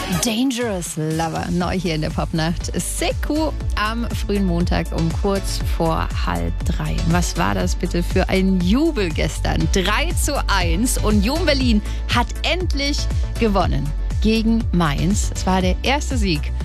Dangerous Lover, neu hier in der Popnacht. Sekou am frühen Montag um kurz vor 2:30. Was war das bitte für ein Jubel gestern? 3:1. Union Berlin hat endlich gewonnen gegen Mainz. Es war der erste Sieg